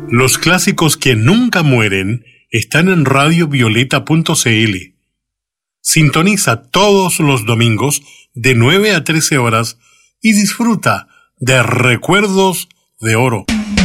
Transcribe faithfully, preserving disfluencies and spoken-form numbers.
Los clásicos que nunca mueren están en radio violeta punto c l. Sintoniza todos los domingos de nueve a trece horas y disfruta de Recuerdos de Oro.